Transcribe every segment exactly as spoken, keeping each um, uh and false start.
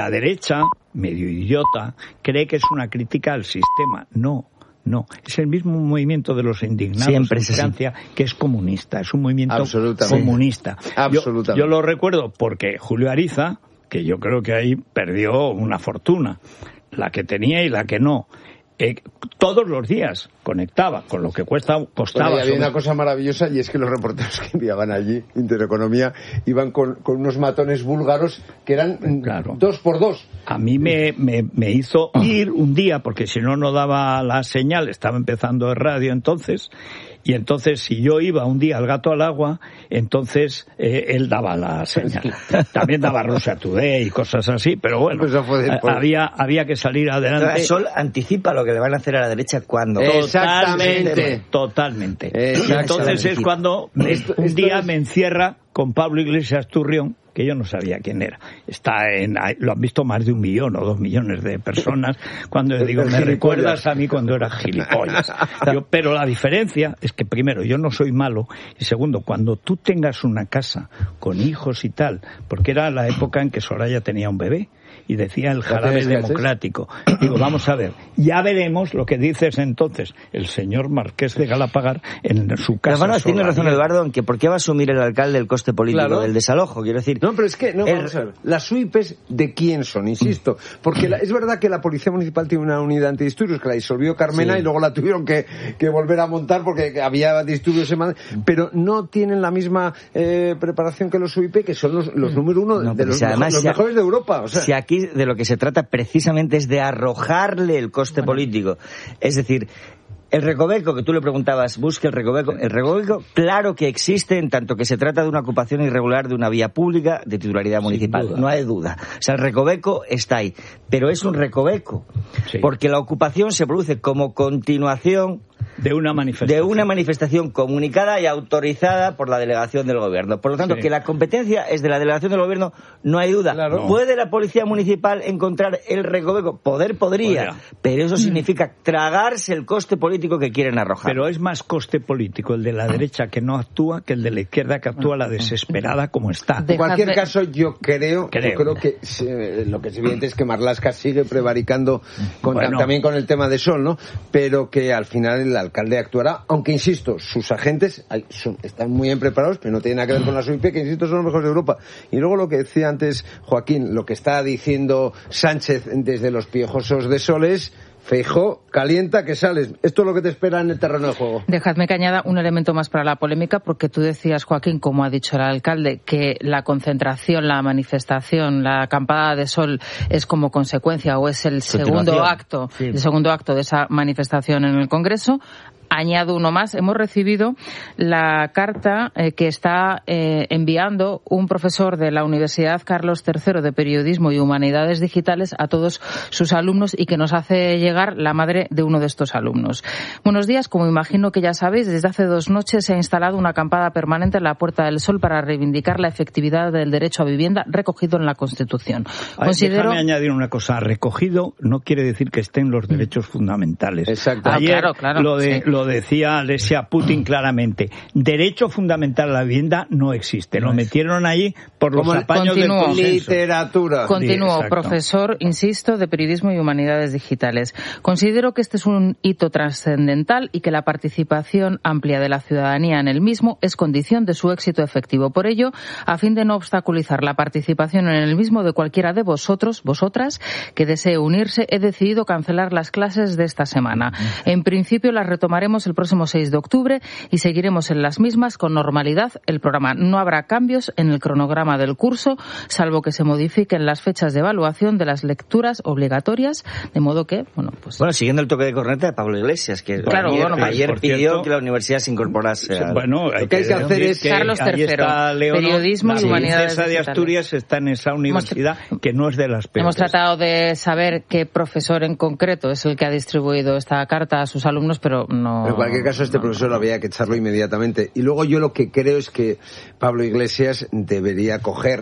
La derecha, medio idiota, cree que es una crítica al sistema. No, no. Es el mismo movimiento de los indignados Siempre en es Francia, así. que es comunista. Es un movimiento comunista. Absolutamente. Yo, yo lo recuerdo porque Julio Ariza, que yo creo que ahí perdió una fortuna, la que tenía y la que no. Eh, todos los días conectaba con lo que cuesta, costaba. Bueno, y había sobre... una cosa maravillosa, y es que los reporteros que enviaban allí, Intereconomía, iban con, con unos matones búlgaros que eran claro. dos por dos. A mí me, me, me hizo ir un día, porque si no, no daba la señal, estaba empezando el radio entonces, y entonces si yo iba un día al Gato al Agua, entonces eh, él daba la señal. También daba Russia Today y cosas así, pero bueno, pues fue había, había que salir adelante. El Sol anticipa lo que le van a hacer a la derecha cuando... Exactamente. Totalmente. Exactamente. Entonces es cuando esto, un día es... me encierra con Pablo Iglesias Turrión, que yo no sabía quién era. Está en, lo han visto más de un millón o dos millones de personas. Cuando yo digo, me recuerdas a mí cuando era gilipollas. Yo, pero la diferencia es que, primero, yo no soy malo, y segundo, cuando tú tengas una casa con hijos y tal, porque era la época en que Soraya tenía un bebé, y decía el jarabe democrático. Digo, vamos a ver, ya veremos lo que dices entonces el señor Marqués de Galapagar en su casa. Pero bueno, tiene razón Eduardo en que ¿por qué va a asumir el alcalde el coste político claro. del desalojo? Quiero decir... No, pero es que, no, el... vamos a ver, las U I Pes ¿de quién son? Insisto, porque la, es verdad que la Policía Municipal tiene una unidad antidisturbios que la disolvió Carmena sí. y luego la tuvieron que, que volver a montar porque había disturbios en Madrid, pero no tienen la misma eh, preparación que los U I P, que son los, los número uno no, de los, si además, los mejores si, de Europa. O sea, si aquí de lo que se trata precisamente es de arrojarle el coste bueno. político. Es decir, el recoveco, que tú le preguntabas, busque el recoveco. El recoveco, claro que existe en tanto que se trata de una ocupación irregular de una vía pública de titularidad municipal. No hay duda. O sea, el recoveco está ahí. Pero es un recoveco. Sí. Porque la ocupación se produce como continuación de una manifestación. De una manifestación comunicada y autorizada por la delegación del gobierno. Por lo tanto, sí. que la competencia es de la delegación del gobierno, no hay duda. Claro. ¿Puede la policía municipal encontrar el recoveco? Poder podría, podría, pero eso significa tragarse el coste político que quieren arrojar. Pero es más coste político el de la derecha que no actúa que el de la izquierda que actúa la desesperada como está. En cualquier caso, yo creo, creo. Yo creo que se, lo que es evidente es que Marlaska sigue prevaricando con, bueno. también con el tema de Sol, ¿no? Pero que al final el alcalde actuará, aunque insisto, sus agentes son, están muy bien preparados, pero no tienen nada que ver con la U I P, que insisto son los mejores de Europa. Y luego lo que decía antes Joaquín, lo que está diciendo Sánchez desde los piojosos de Sol es: Feijóo, calienta que sales. Esto es lo que te espera en el terreno de juego. Dejadme que añada un elemento más para la polémica, porque tú decías, Joaquín, como ha dicho el alcalde, que la concentración, la manifestación, la acampada de Sol es como consecuencia o es el segundo acto, sí. el segundo acto de esa manifestación en el Congreso. Añado uno más. Hemos recibido la carta eh, que está eh, enviando un profesor de la Universidad Carlos tercero de Periodismo y Humanidades Digitales a todos sus alumnos y que nos hace llegar la madre de uno de estos alumnos. Buenos días. Como imagino que ya sabéis, desde hace dos noches se ha instalado una acampada permanente en la Puerta del Sol para reivindicar la efectividad del derecho a vivienda recogido en la Constitución. Ay, Considero... Déjame añadir una cosa. Recogido no quiere decir que estén los derechos fundamentales. Exacto. Ayer, ah, claro, claro. Lo de, sí. lo decía Alesia Putin claramente. Derecho fundamental a la vivienda no existe. Lo metieron allí por los apaños del consenso. Literatura. Continúo, sí, profesor, insisto, de Periodismo y Humanidades Digitales. Considero que este es un hito trascendental y que la participación amplia de la ciudadanía en el mismo es condición de su éxito efectivo. Por ello, a fin de no obstaculizar la participación en el mismo de cualquiera de vosotros, vosotras, que desee unirse, he decidido cancelar las clases de esta semana. En principio las retomaremos el próximo seis de octubre y seguiremos en las mismas con normalidad el programa. No habrá cambios en el cronograma del curso, salvo que se modifiquen las fechas de evaluación de las lecturas obligatorias, de modo que, bueno, pues... Bueno, siguiendo el toque de corneta de Pablo Iglesias, que claro, ayer, bueno, ayer pidió cierto, que la universidad se incorporase a... Bueno, lo que hay que hacer es... Que Carlos tercero, Periodismo y Humanidades Digitales. De Asturias está en esa universidad que no es de las peores. Hemos tratado de saber qué profesor en concreto es el que ha distribuido esta carta a sus alumnos, pero no... En cualquier caso, este profesor había que echarlo inmediatamente. Y luego yo lo que creo es que Pablo Iglesias debería coger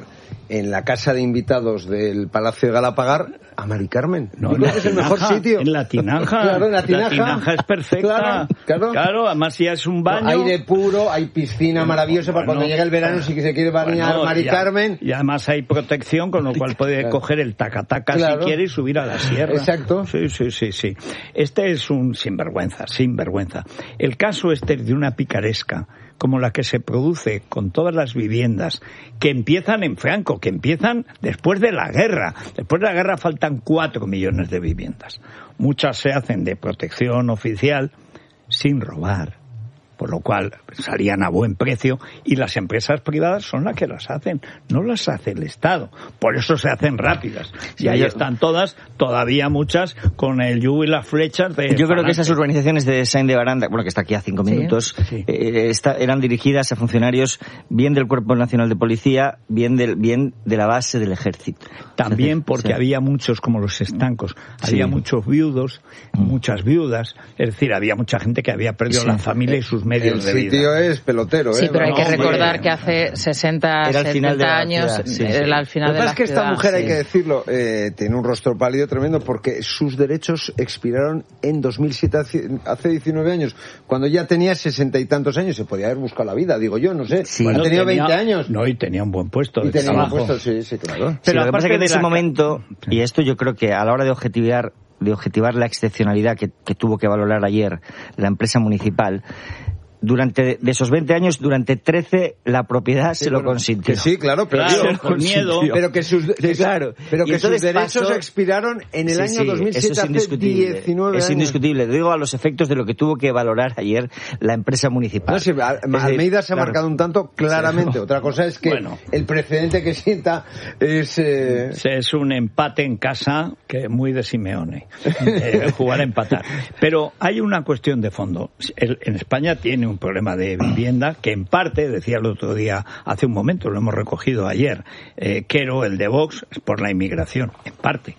en la casa de invitados del Palacio de Galapagar a Mari Carmen. No, creo que es el mejor sitio. En la tinaja. Claro, en la tinaja. La tinaja es perfecta. Claro, claro. Claro, además ya es un baño. Aire puro, hay piscina maravillosa para cuando llegue el verano si se quiere bañar bueno, Mari ya, Carmen. Y además hay protección, con lo cual puede claro. coger el tacataca claro. si quiere y subir a la sierra. Exacto. Sí, sí, sí, sí. Este es un sinvergüenza, sinvergüenza. El caso este es de una picaresca como la que se produce con todas las viviendas que empiezan en Franco, que empiezan después de la guerra. Después de la guerra faltan cuatro millones de viviendas. Muchas se hacen de protección oficial sin robar, por lo cual salían a buen precio, y las empresas privadas son las que las hacen, no las hace el Estado. Por eso se hacen rápidas. Y sí, ahí yo... están todas, todavía muchas, con el yugo y las flechas de... Yo creo que esas urbanizaciones de Saint de Baranda, bueno, que está aquí a cinco minutos, sí, sí. Eh, está, eran dirigidas a funcionarios bien del Cuerpo Nacional de Policía, bien, del, bien de la base del Ejército. También porque sí. había muchos, como los estancos, sí. había muchos viudos, mm. muchas viudas, es decir, había mucha gente que había perdido sí. la familia y sus medios el de vida. sitio es pelotero, ¿eh? Sí, pero hay no, que recordar hombre. que hace sesenta, setenta años ciudad, sí, era al final de la ciudad. Lo que pasa es que ciudad, esta mujer, sí. hay que decirlo, eh, tiene un rostro pálido tremendo porque sus derechos expiraron en dos mil siete, hace diecinueve años, cuando ya tenía sesenta y tantos años. Se podía haber buscado la vida, digo yo, no sé. Sí. Bueno, ha tenido tenía, veinte años. No, y tenía un buen puesto de y tenía trabajo. un puesto, sí, sí, claro. Sí, pero lo que pasa es que en ese la... momento, y esto yo creo que a la hora de objetivar, de objetivar la excepcionalidad que, que tuvo que valorar ayer la empresa municipal, durante de esos veinte años, durante trece la propiedad sí, se bueno, lo consintió. Que sí, claro, pero claro, digo, con miedo. Pero que sus, sí, claro. pero que sus derechos pasó, expiraron en el sí, año sí, dos mil siete, eso es indiscutible, hace diecinueve es años. indiscutible. Digo a los efectos de lo que tuvo que valorar ayer la empresa municipal. No, sí, Almeida se ha claro. marcado un tanto claramente. Sí, no. Otra cosa es que bueno, el precedente que sienta es... Eh... Es un empate en casa que es muy de Simeone. eh, jugar a empatar. Pero hay una cuestión de fondo. El, en España tiene un problema de vivienda que en parte, decía el otro día, hace un momento, lo hemos recogido ayer, eh, Quero, el de Vox, es por la inmigración, en parte.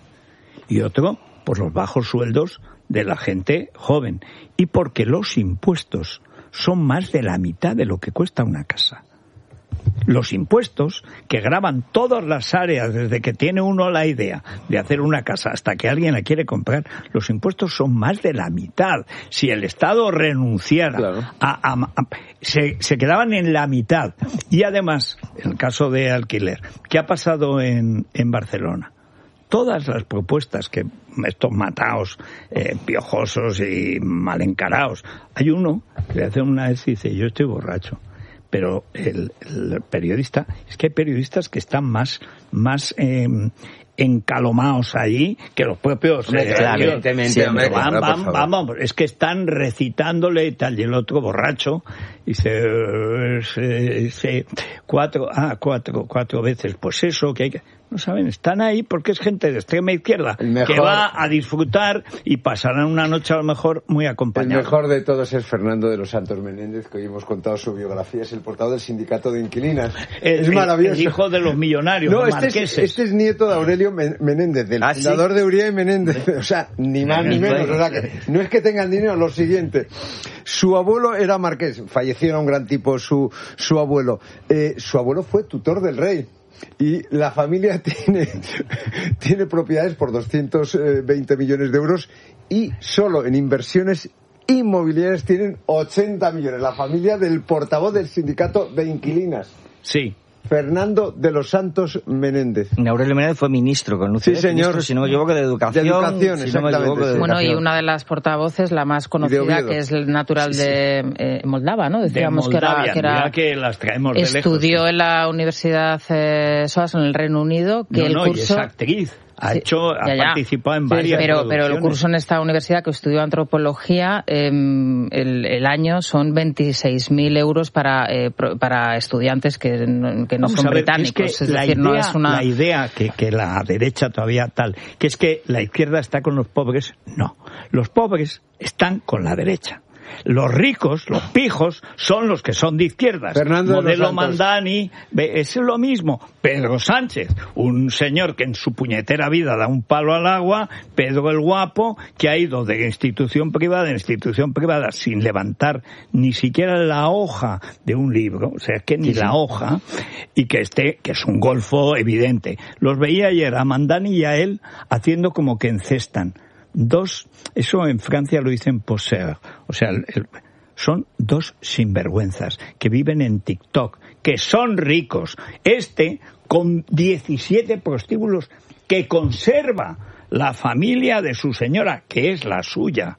Y otro, por los bajos sueldos de la gente joven. Y porque los impuestos son más de la mitad de lo que cuesta una casa. Los impuestos que gravan todas las áreas, desde que tiene uno la idea de hacer una casa hasta que alguien la quiere comprar, los impuestos son más de la mitad. Si el Estado renunciara claro. a, a, a se, se quedaban en la mitad. Y además, en el caso de alquiler, ¿qué ha pasado en, en Barcelona? Todas las propuestas que estos mataos, eh, piojosos y mal encarados, hay uno que hace una vez y dice, yo estoy borracho. Pero el, el periodista, es que hay periodistas que están más, más eh, encalomados allí que los propios. Eh, claro, evidentemente, hombre, van, van, vamos, es que están recitándole y tal, y el otro borracho dice, dice cuatro, ah, cuatro, cuatro veces, pues eso que hay que. No saben, están ahí porque es gente de extrema izquierda que va a disfrutar y pasarán una noche a lo mejor muy acompañada. El mejor de todos es Fernando de los Santos Menéndez, que hoy hemos contado su biografía, es el portavoz del sindicato de inquilinas. El, es maravilloso. El hijo de los millonarios, no, los este marqueses. Es, este es nieto de Aurelio Menéndez, del ¿Ah, fundador sí? de Uría y Menéndez. O sea, ni más ni menos. O sea, que no es que tengan dinero, lo siguiente. Su abuelo era marqués, falleció, era un gran tipo su, su abuelo. Eh, su abuelo fue tutor del rey. Y la familia tiene, tiene propiedades por doscientos veinte millones de euros y solo en inversiones inmobiliarias tienen ochenta millones. La familia del portavoz del sindicato de inquilinas. Sí. Fernando de los Santos Menéndez. Aurelio Menéndez fue ministro con Lucía. Sí, señor. Ministro, si no me equivoco, de Educación. De Educación, si exactamente. No me equivoco, de bueno, educación. y una de las portavoces, la más conocida, que es el natural sí, sí. de eh, Moldava, ¿no? Decíamos de Moldavia, que era... Que, era, que las traemos de estudió lejos, sí. en la Universidad eh, S O A S en el Reino Unido, que no, el no, curso... y es actriz. Ha hecho, ya, ya. ha participado en varias sí, pero, producciones. pero el curso en esta universidad que estudió antropología, eh, el, el año son veintiséis mil euros para eh, pro, para estudiantes que, no, que no Vamos son ver, británicos. Es, que es la decir, idea, no es una... La idea que, que la derecha todavía tal, que es que la izquierda está con los pobres, no. Los pobres están con la derecha. Los ricos, los pijos, son los que son de izquierdas. Fernando Modelo Mandani, es lo mismo. Pedro Sánchez, un señor que en su puñetera vida da un palo al agua. Pedro el Guapo, que ha ido de institución privada en institución privada sin levantar ni siquiera la hoja de un libro, o sea, es que ni sí, la sí. hoja, y que esté, que es un golfo evidente. Los veía ayer a Mandani y a él haciendo como que encestan. Dos, eso en Francia lo dicen poser, o sea, el, el, son dos sinvergüenzas que viven en TikTok, que son ricos. Este, con diecisiete prostíbulos, que conserva la familia de su señora, que es la suya.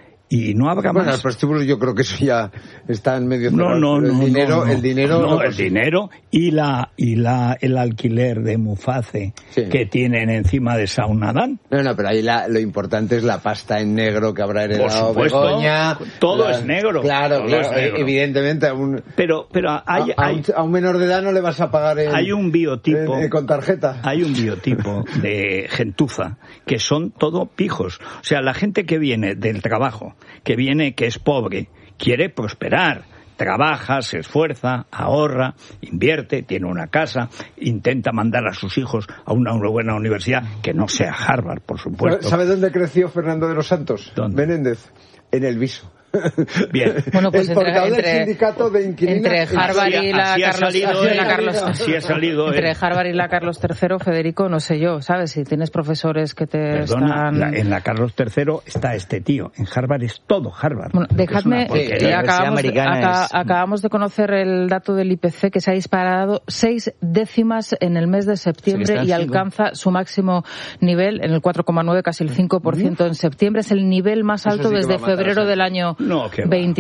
Y no habrá bueno, más. El prostíbulo yo creo que eso ya está en medio. No, no, no, el dinero, no, no, el dinero, no, no, el dinero y la y la el alquiler de Muface sí. que tienen encima de Saunadán. No, no, pero ahí la, lo importante es la pasta en negro que habrá heredado Begoña. Todo la, es negro. Claro, todo claro, es negro. Evidentemente a un pero pero hay, a, hay, a, un, a un menor de edad no le vas a pagar en, hay un biotipo en, en, con tarjeta. Hay un biotipo de gentuza que son todo pijos. O sea, la gente que viene del trabajo, que viene que es pobre, quiere prosperar, trabaja, se esfuerza, ahorra, invierte, tiene una casa, intenta mandar a sus hijos a una buena universidad, que no sea Harvard, por supuesto. ¿Sabe dónde creció Fernando de los Santos? ¿Dónde? Menéndez, en el Viso. Bien. Bueno, pues el entre, portavoz entre, del sindicato de inquilinos entre Harvard y la así Carlos, salido, así eh, la Carlos así ha salido, entre eh. Harvard y la Carlos tercero, Federico, no sé yo, ¿sabes? Si tienes profesores que te Perdona, están... la, en la Carlos tercero está este tío, en Harvard es todo Harvard. Bueno, dejadme, sí, acabamos, acá, es... acabamos de conocer el dato del I P C que se ha disparado seis décimas en el mes de septiembre y alcanza su máximo nivel en el cuatro coma nueve, casi el cinco por ciento en septiembre. Es el nivel más alto sí desde febrero del año no, veintitrés.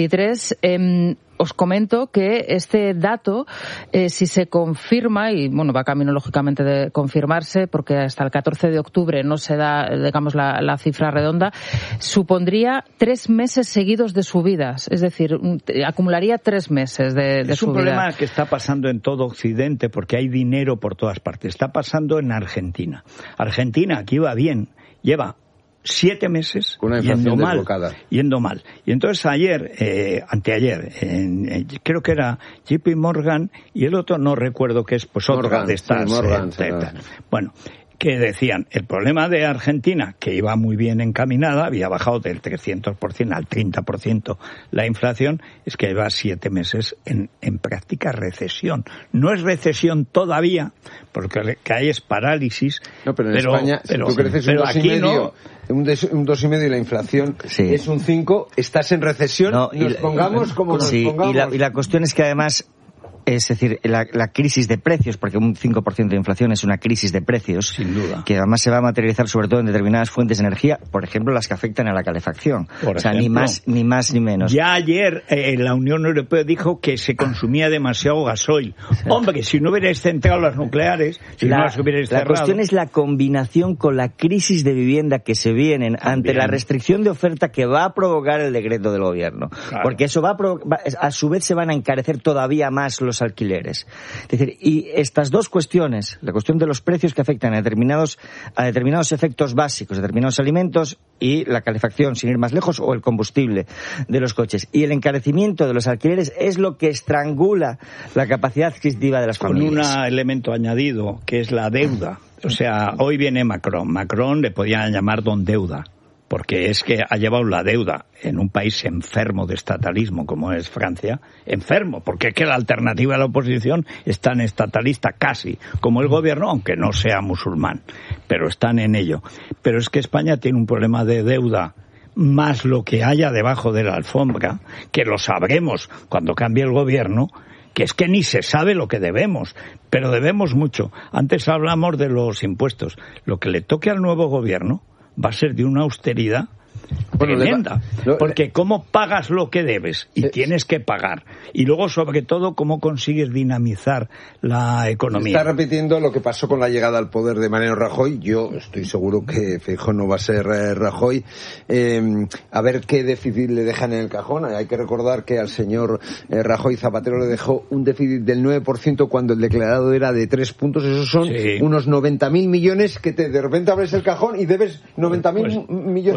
Eh, os comento que este dato, eh, si se confirma, y bueno, va camino lógicamente de confirmarse, porque hasta el catorce de octubre no se da, digamos, la, la cifra redonda, supondría tres meses seguidos de subidas. Es decir, acumularía tres meses de, de es un subida. problema que está pasando en todo Occidente, porque hay dinero por todas partes. Está pasando en Argentina. Argentina, aquí va bien, lleva siete meses yendo mal, yendo mal. Y entonces ayer, eh, anteayer, en, en, creo que era J P Morgan y el otro no recuerdo qué es, pues otra Morgan, de estas. Sí, Morgan, eh, bueno, que decían, el problema de Argentina, que iba muy bien encaminada, había bajado del trescientos por ciento al treinta por ciento la inflación, es que lleva siete meses en, en práctica recesión. No es recesión todavía, porque lo que hay es parálisis. No, pero en pero, España, pero, si tú creces un dos y medio, no, un, des, un dos y medio y la inflación sí. es un cinco, estás en recesión, no, y nos la, pongamos como sí, nos pongamos. Y la, y la cuestión es que además, es decir, la, la crisis de precios, porque un cinco por ciento de inflación es una crisis de precios, sin duda, que además se va a materializar sobre todo en determinadas fuentes de energía, por ejemplo, las que afectan a la calefacción. Por o sea, ejemplo, ni más ni más ni menos. Ya ayer eh, la Unión Europea dijo que se consumía demasiado gasoil. Sí. Hombre, si no hubierais centrado las nucleares, si la, no las hubierais cerrado... La cuestión es la combinación con la crisis de vivienda que se vienen También. ante la restricción de oferta que va a provocar el decreto del gobierno. Claro. Porque eso va a, provo- va a su vez se van a encarecer todavía más los alquileres. Es decir, y estas dos cuestiones, la cuestión de los precios que afectan a determinados, a determinados efectos básicos, determinados alimentos, y la calefacción, sin ir más lejos, o el combustible de los coches, y el encarecimiento de los alquileres es lo que estrangula la capacidad adquisitiva de las familias. Con un elemento añadido, que es la deuda. O sea, hoy viene Macron. Macron le podían llamar don deuda, porque es que ha llevado la deuda en un país enfermo de estatalismo como es Francia, enfermo, porque es que la alternativa a la oposición es tan estatalista casi como el gobierno, aunque no sea musulmán, pero están en ello. Pero es que España tiene un problema de deuda más lo que haya debajo de la alfombra, que lo sabremos cuando cambie el gobierno, que es que ni se sabe lo que debemos, pero debemos mucho. Antes hablamos de los impuestos. Lo que le toque al nuevo gobierno va a ser de una austeridad bueno, tremenda, va, lo, porque cómo pagas lo que debes y eh, tienes que pagar, y luego sobre todo cómo consigues dinamizar la economía. Está repitiendo lo que pasó con la llegada al poder de Mariano Rajoy. Yo estoy seguro que Feijóo no va a ser eh, Rajoy. Eh, a ver qué déficit le dejan en el cajón. Hay que recordar que al señor eh, Rajoy Zapatero le dejó un déficit del nueve por ciento cuando el declarado era de tres puntos. Esos son sí. unos noventa mil millones que te, de repente abres el cajón y debes noventa mil pues, millones pues sí, más de lo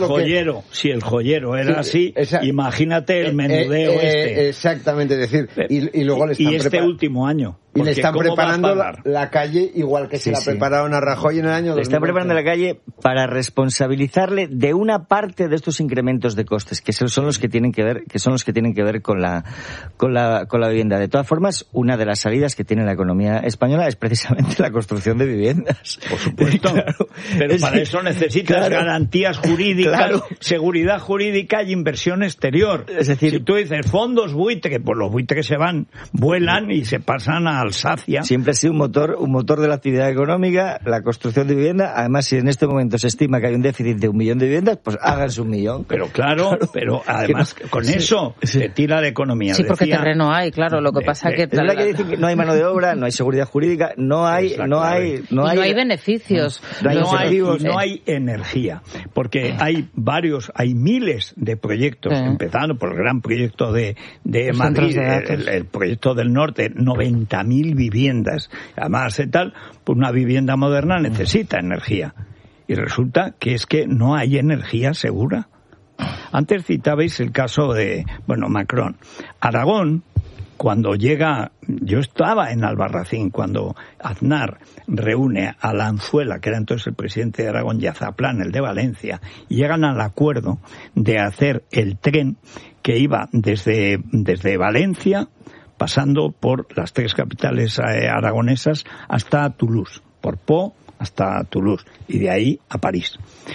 joyero, que... si el joyero era sí, así, esa... imagínate el menudeo eh, eh, este. Exactamente, es decir, y, y luego le están Y este prepar... último año. Y le están preparando la, la calle igual que sí, se la sí. prepararon a Rajoy en el año dos mil. Le están preparando la calle para responsabilizarle de una parte de estos incrementos de costes, que son los que tienen que ver, que son los que tienen que ver con la, con la, con la vivienda. De todas formas, una de las salidas que tiene la economía española es precisamente la construcción de viviendas. Por supuesto. Claro. Pero es, para eso necesitas claro, garantías jurídicas, claro. seguridad jurídica y inversión exterior. Es decir, si tú dices fondos buitre, pues los buitres se van, vuelan y se pasan a Alsacia. Siempre ha sido un motor, un motor de la actividad económica, la construcción de vivienda. Además, si en este momento se estima que hay un déficit de un millón de viviendas, pues háganse un millón. Pero claro, claro pero además no, con sí, eso sí. se tira la economía. Sí, porque Decía, terreno hay, claro. Lo que de, pasa de, que... Es verdad que dicen que no hay mano de obra, no hay seguridad jurídica, no hay... No hay, no hay, no hay beneficios. No, no, hay, hay, no hay energía, porque hay varios, hay miles de proyectos, sí. empezando por el gran proyecto de, de Madrid, de el, el proyecto del norte, noventa mil viviendas. Además de tal, pues una vivienda moderna necesita energía. Y resulta que es que no hay energía segura. Antes citabais el caso de, bueno, Macron. Aragón, cuando llega, yo estaba en Albarracín, cuando Aznar reúne a Lanzuela, que era entonces el presidente de Aragón, y a Zaplán, el de Valencia, y llegan al acuerdo de hacer el tren que iba desde, desde Valencia, pasando por las tres capitales eh, aragonesas hasta Toulouse, por Pau hasta Toulouse, y de ahí a París.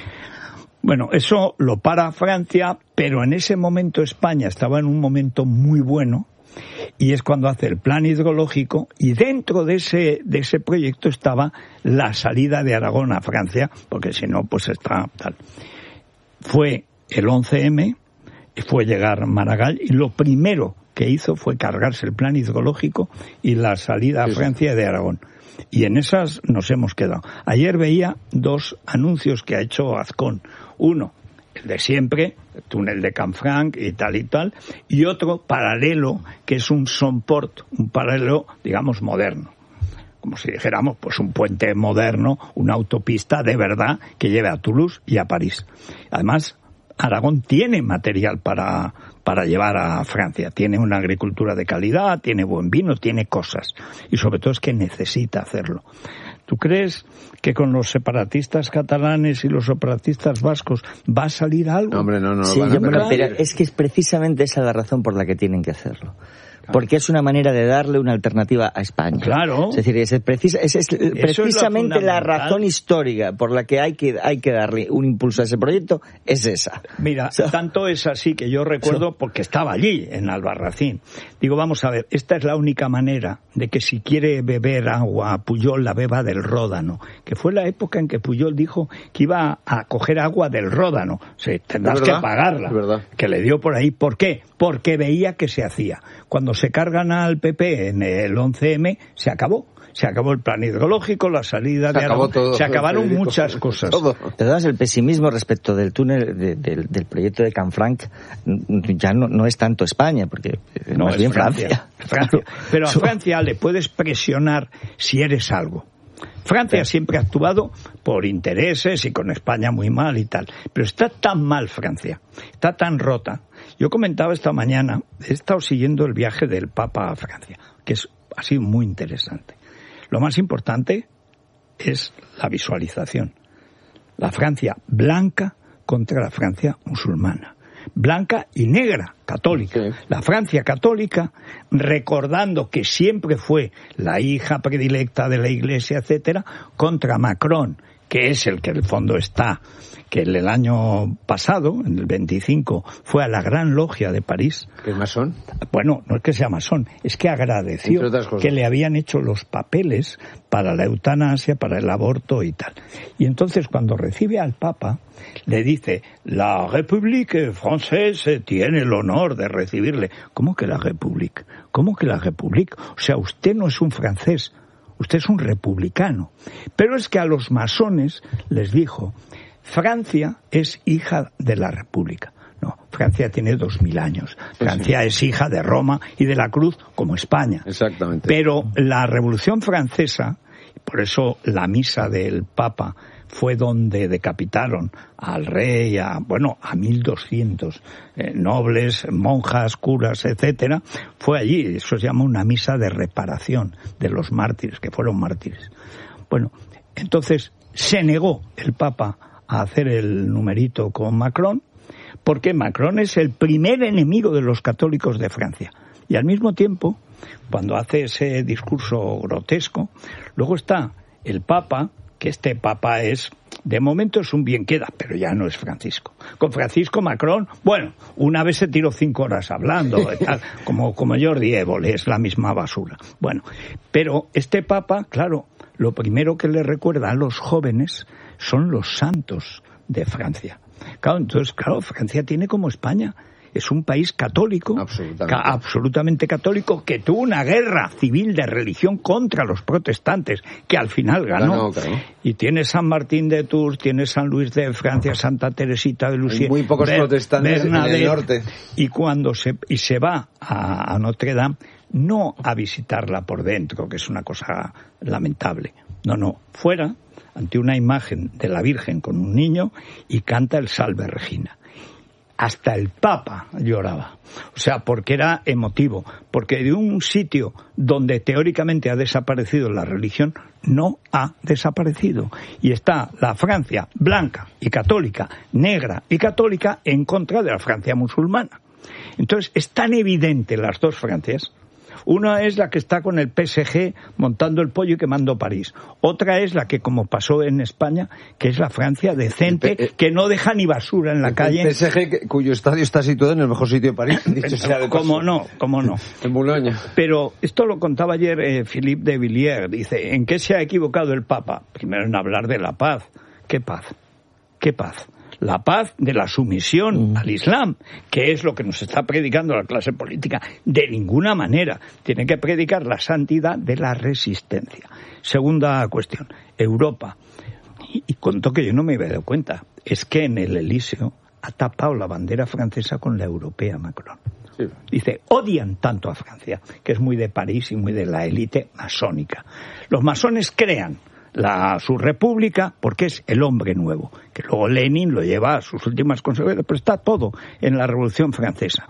Bueno, eso lo para Francia, pero en ese momento España estaba en un momento muy bueno, y es cuando hace el plan hidrológico, y dentro de ese, de ese proyecto estaba la salida de Aragón a Francia, porque si no, pues está tal. Fue el once eme, fue llegar Maragall, y lo primero que hizo fue cargarse el plan hidrológico y la salida a Francia de Aragón. Y en esas nos hemos quedado. Ayer veía dos anuncios que ha hecho Azcón. Uno, el de siempre, el túnel de Canfranc y tal y tal, y otro paralelo, que es un Sonport, un paralelo, digamos, moderno. Como si dijéramos, pues un puente moderno, una autopista de verdad que lleve a Toulouse y a París. Además, Aragón tiene material para, para llevar a Francia. Tiene una agricultura de calidad, tiene buen vino, tiene cosas. Y sobre todo es que necesita hacerlo. ¿Tú crees que con los separatistas catalanes y los separatistas vascos va a salir algo? No, hombre, no, no. Sí, van yo a pero, pero es que es precisamente esa la razón por la que tienen que hacerlo. Porque es una manera de darle una alternativa a España. Claro. Es decir, es, precis, es, es precisamente es la razón histórica por la que hay que hay que darle un impulso a ese proyecto, es esa. Mira, o sea, tanto es así que yo recuerdo, porque estaba allí, en Albarracín. Digo, vamos a ver, esta es la única manera de que si quiere beber agua, Pujol la beba del Ródano. Que fue la época en que Pujol dijo que iba a coger agua del Ródano. O sea, tendrás que pagarla. Que le dio por ahí. ¿Por qué? Porque veía que se hacía. Cuando se cargan al P P en el once eme, se acabó. Se acabó el plan hidrológico, la salida se de acabó todo, se acabaron Federico, muchas cosas. Todo. De todas, el pesimismo respecto del túnel de, de, del proyecto de Canfranc ya no, no es tanto España, porque no es bien Francia. Francia. Francia. Pero a Francia le puedes presionar si eres algo. Francia siempre ha actuado por intereses y con España muy mal y tal. Pero está tan mal Francia, está tan rota. Yo comentaba esta mañana, he estado siguiendo el viaje del Papa a Francia, que es, ha sido muy interesante. Lo más importante es la visualización. La Francia blanca contra la Francia musulmana. Blanca y negra, católica. Sí. La Francia católica, recordando que siempre fue la hija predilecta de la Iglesia, etcétera, contra Macron, que es el que en el fondo está, que el año pasado, en el veinticinco, fue a la Gran Logia de París. ¿Es masón? Bueno, no es que sea masón, es que agradeció que le habían hecho los papeles para la eutanasia, para el aborto y tal. Y entonces cuando recibe al Papa, le dice, la République française tiene el honor de recibirle. ¿Cómo que la République? ¿Cómo que la République? O sea, usted no es un francés, usted es un republicano. Pero es que a los masones les dijo, Francia es hija de la República. No, Francia tiene dos mil años. Francia sí. es hija de Roma y de la Cruz, como España. Exactamente. Pero la Revolución Francesa, por eso la misa del Papa fue donde decapitaron al rey, a, bueno, a mil doscientos eh, nobles, monjas, curas, etcétera. Fue allí, eso se llama una misa de reparación de los mártires, que fueron mártires. Bueno, entonces se negó el Papa a hacer el numerito con Macron, porque Macron es el primer enemigo de los católicos de Francia. Y al mismo tiempo, cuando hace ese discurso grotesco, luego está el Papa, que este Papa es, de momento es un bien queda, pero ya no es Francisco. Con Francisco Macron, bueno, una vez se tiró cinco horas hablando, tal, como, como Jordi Évole, es la misma basura. Bueno, pero este Papa, claro, lo primero que le recuerda a los jóvenes son los santos de Francia. Claro, entonces, claro, Francia tiene como España, es un país católico, absolutamente. Ca- absolutamente católico, que tuvo una guerra civil de religión contra los protestantes, que al final ganó. ganó claro. Y tiene San Martín de Tours, tiene San Luis de Francia, Santa Teresita de Lisieux. Muy pocos Ber- protestantes Bernadette, en el norte. Y cuando se, y se va a, a Notre Dame, no a visitarla por dentro, que es una cosa lamentable. No, no, fuera, ante una imagen de la Virgen con un niño, y canta el Salve Regina. Hasta el Papa lloraba. O sea, porque era emotivo. Porque de un sitio donde teóricamente ha desaparecido la religión, no ha desaparecido. Y está la Francia blanca y católica, negra y católica, en contra de la Francia musulmana. Entonces, es tan evidente las dos Francias. Una es la que está con el P S G montando el pollo y quemando París. Otra es la que, como pasó en España, que es la Francia decente, P- que no deja ni basura en la el calle. El P S G, cuyo estadio está situado en el mejor sitio de París. Dicho sea de paso. ¿Cómo no? ¿Cómo no? En Boulogne. Pero esto lo contaba ayer eh, Philippe de Villiers. Dice, ¿en qué se ha equivocado el Papa? Primero en hablar de la paz. ¿Qué paz? ¿Qué paz? La paz de la sumisión mm. al Islam, que es lo que nos está predicando la clase política. De ninguna manera. Tiene que predicar la santidad de la resistencia. Segunda cuestión. Europa. Y, y contó que yo no me había dado cuenta. Es que en el Elíseo ha tapado la bandera francesa con la europea Macron. Sí. Dice, odian tanto a Francia, que es muy de París y muy de la élite masónica. Los masones crean La, su república, porque es el hombre nuevo, que luego Lenin lo lleva a sus últimas consecuencias, pero está todo en la Revolución Francesa.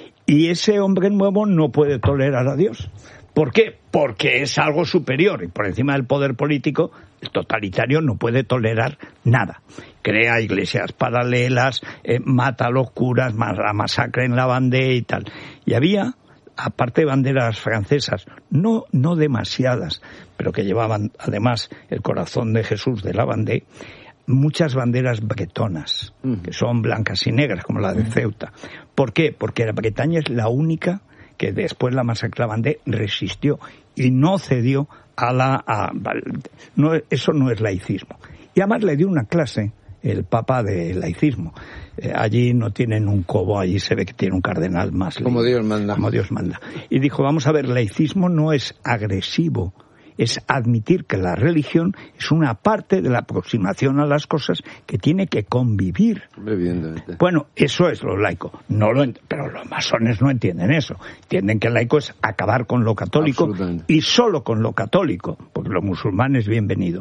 Y ese hombre nuevo no puede tolerar a Dios. ¿Por qué? Porque es algo superior, y por encima del poder político, el totalitario no puede tolerar nada. Crea iglesias paralelas, eh, mata a los curas, la masacre en la Vendée y tal. Y había, aparte de banderas francesas, no, no demasiadas, pero que llevaban además el corazón de Jesús de la Vendée, muchas banderas bretonas, que son blancas y negras, como la de Ceuta. ¿Por qué? Porque la Bretaña es la única que después de la masacre de la Vendée resistió y no cedió a la... A, no, eso no es laicismo. Y además le dio una clase el Papa de laicismo. Eh, allí no tienen un cobo, allí se ve que tiene un cardenal más. Como Dios manda. Como Dios manda. Y dijo, vamos a ver, laicismo no es agresivo, es admitir que la religión es una parte de la aproximación a las cosas que tiene que convivir. Evidentemente. Bueno, eso es lo laico. No lo ent- pero los masones no entienden eso. Entienden que el laico es acabar con lo católico y solo con lo católico, porque lo musulmán es bienvenido.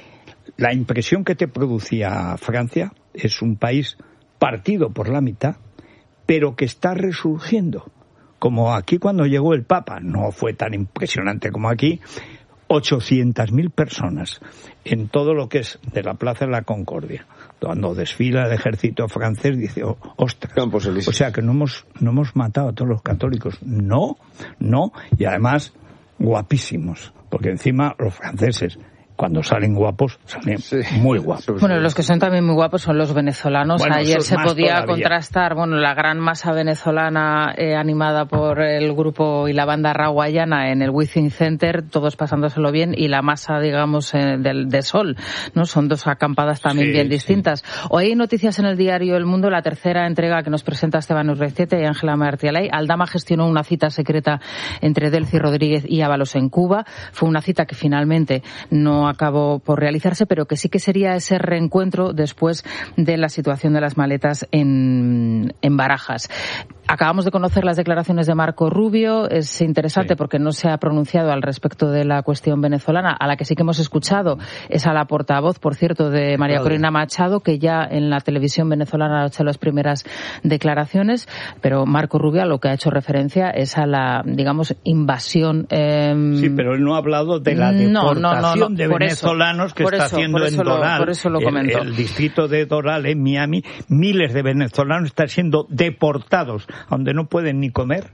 La impresión que te producía Francia es un país partido por la mitad, pero que está resurgiendo. Como aquí cuando llegó el Papa, no fue tan impresionante como aquí, ochocientas mil personas en todo lo que es de la Plaza de la Concordia. Cuando desfila el ejército francés, dice, oh, ostras, o sea que no hemos, no hemos matado a todos los católicos. No, no, y además guapísimos, porque encima los franceses, cuando salen guapos, salen sí. muy guapos. Bueno, los que son también muy guapos son los venezolanos. Bueno, ayer se podía todavía. contrastar, bueno, la gran masa venezolana eh, animada por el grupo y la banda raguayana en el Within Center, todos pasándoselo bien, y la masa, digamos, eh, del de Sol, ¿no? Son dos acampadas también sí, bien distintas. Sí. Hoy hay noticias en el diario El Mundo, la tercera entrega que nos presenta Esteban Urrestieta y Ángela Martialay. Aldama gestionó una cita secreta entre Delcy Rodríguez y Ábalos en Cuba. Fue una cita que finalmente no acabó por realizarse, pero que sí que sería ese reencuentro después de la situación de las maletas en, en Barajas. acabamos de conocer las declaraciones de Marco Rubio. Es interesante sí. porque no se ha pronunciado al respecto de la cuestión venezolana. A la que sí que hemos escuchado es a la portavoz, por cierto, de María Corina Machado, que ya en la televisión venezolana ha hecho las primeras declaraciones. Pero Marco Rubio a lo que ha hecho referencia es a la, digamos, invasión. Eh... Sí, pero él no ha hablado de la deportación no, no, no, no, de venezolanos eso, que está eso, haciendo en Doral. Lo, por eso lo comento. El, el distrito de Doral, en Miami, miles de venezolanos están siendo deportados, donde no pueden ni comer,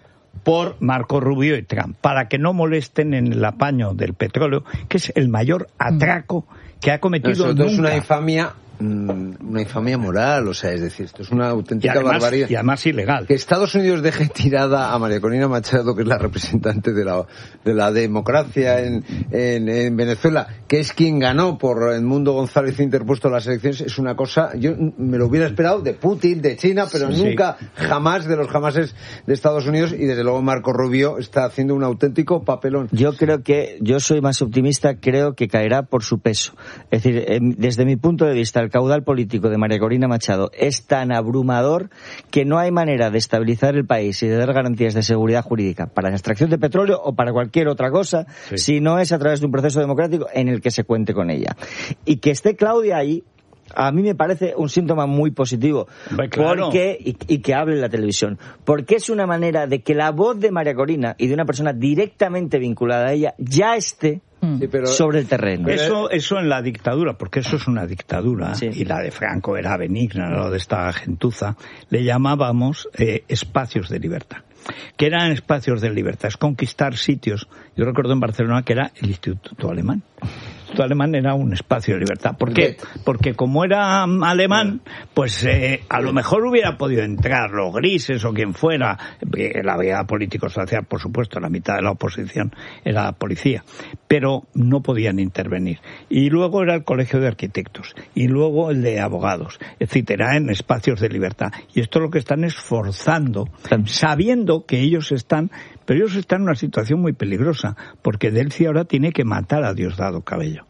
por Marco Rubio y Trump, para que no molesten en el apaño del petróleo, que es el mayor atraco que ha cometido no, nunca. Es una infamia, una infamia moral, o sea, es decir, esto es una auténtica y además, barbaridad. Y además ilegal. Que Estados Unidos deje tirada a María Corina Machado, que es la representante de la, de la democracia en, en, en Venezuela, que es quien ganó por Edmundo González interpuesto las elecciones, es una cosa, yo me lo hubiera esperado de Putin, de China, pero sí, nunca, sí. jamás de los jamases de Estados Unidos, y desde luego Marco Rubio está haciendo un auténtico papelón. Yo creo que, yo soy más optimista, creo que caerá por su peso. Es decir, desde mi punto de vista, el caudal político de María Corina Machado es tan abrumador que no hay manera de estabilizar el país y de dar garantías de seguridad jurídica para la extracción de petróleo o para cualquier otra cosa, sí. si no es a través de un proceso democrático en el que se cuente con ella. Y que esté Claudia ahí, a mí me parece un síntoma muy positivo. Pues claro. porque y, y que hable en la televisión. Porque es una manera de que la voz de María Corina y de una persona directamente vinculada a ella ya esté sí, pero, sobre el terreno. Eso, eso en la dictadura, porque eso es una dictadura, sí. y la de Franco era benigna, lo de esta gentuza, le llamábamos eh, espacios de libertad. Que eran espacios de libertad, es conquistar sitios. Yo recuerdo en Barcelona que era el Instituto Alemán. El Instituto Alemán era un espacio de libertad. ¿Por qué? Porque como era alemán, pues eh, a lo mejor hubiera podido entrar los grises o quien fuera. La vía político-social, por supuesto, la mitad de la oposición era policía. Pero no podían intervenir. Y luego era el Colegio de Arquitectos. Y luego el de Abogados. Etcétera, en espacios de libertad. Y esto lo que están es forzando, sabiendo que ellos están, pero ellos están en una situación muy peligrosa, porque Delcy ahora tiene que matar a Diosdado Cabello,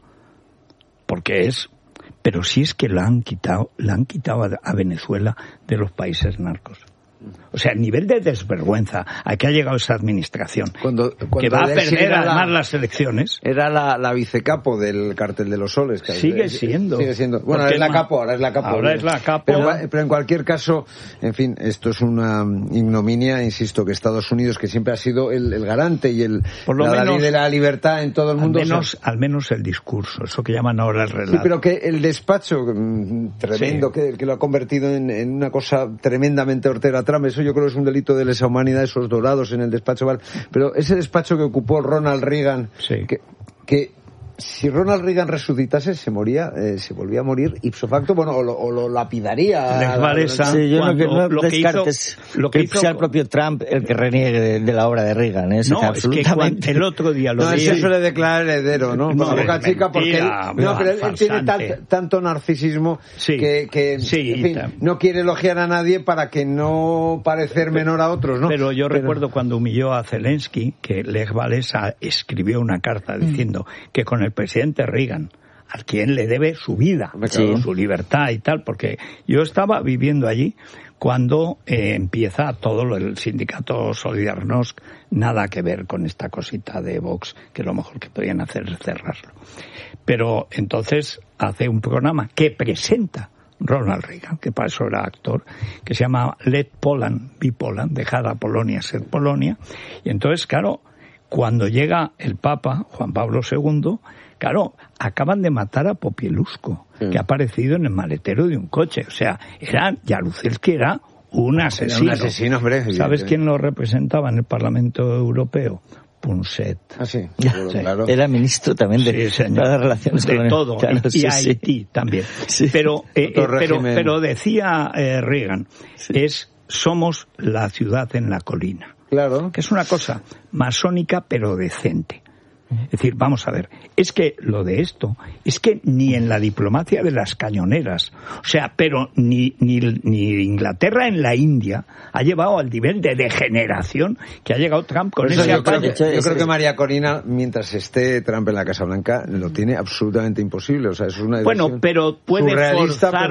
porque es, pero si es que la han quitado, la han quitado a Venezuela de los países narcos. O sea, el nivel de desvergüenza a que ha llegado esa administración, cuando, cuando que va a perder además la, las elecciones. Era la, la vicecapo del Cártel de los Soles. Que sigue siendo. Sigue siendo. Bueno, es la capo, ahora es la capo. Ahora es la capo. Pero, pero en cualquier caso, en fin, esto es una ignominia, insisto, que Estados Unidos, que siempre ha sido el, el garante y el Por lo la menos, ley de la libertad en todo el mundo. Al menos, o sea, al menos el discurso, eso que llaman ahora el relato. Sí, pero que el despacho tremendo, sí. que, que lo ha convertido en, en una cosa tremendamente hortera trama, eso yo creo que es un delito de lesa humanidad, esos dorados en el despacho, ¿vale? Pero ese despacho que ocupó Ronald Reagan, sí. que, que si Ronald Reagan resucitase, se moría, eh, se volvía a morir ipso facto, bueno, o lo, o lo lapidaría. Les vale esa, sí, yo no, no lo descartes que hizo, lo que, que hizo, sea el propio Trump el que reniegue de, de la obra de Reagan. ¿eh? No, es absolutamente. Que el otro día lo No, vi. eso suele declarar heredero, ¿no? No, Por boca chica, porque él, no, pero él, él tiene tal, tanto narcisismo sí, que, que sí, en fin, no quiere elogiar a nadie para que no parecer menor a otros, ¿no? Pero yo pero... recuerdo cuando humilló a Zelensky, que Lech Walesa escribió una carta diciendo mm. que con el presidente Reagan, a quien le debe su vida, sí. su libertad y tal, porque yo estaba viviendo allí cuando eh, empieza todo lo, el sindicato Solidarnosc, nada que ver con esta cosita de Vox, que lo mejor que podían hacer es cerrarlo. Pero entonces hace un programa que presenta Ronald Reagan, que para eso era actor, que se llama Let Poland be Poland, dejar a Polonia ser Polonia, y entonces, claro, cuando llega el Papa, Juan Pablo segundo, claro, acaban de matar a Popielusco, sí. que ha aparecido en el maletero de un coche. O sea, era, Jaruzelski era un asesino. Era un asesino, hombre. ¿Sabes quién lo representaba en el Parlamento Europeo? Punset. Ah, sí. sí. Claro. Era ministro también de, sí, de las relaciones de con todo. Claro, y sí, Haití sí. también. Sí. Pero, eh, eh, pero, pero decía eh, Reagan, sí. es somos la ciudad en la colina. Claro. Que es una cosa masónica pero decente. Es decir, vamos a ver, es que lo de esto, es que ni en la diplomacia de las cañoneras, o sea, pero ni, ni, ni Inglaterra en la India ha llevado al nivel de degeneración que ha llegado Trump con ese yo creo, apaño. que, yo creo que María Corina, mientras esté Trump en la Casa Blanca, lo tiene absolutamente imposible. O sea, es una bueno, pero puede forzarlo,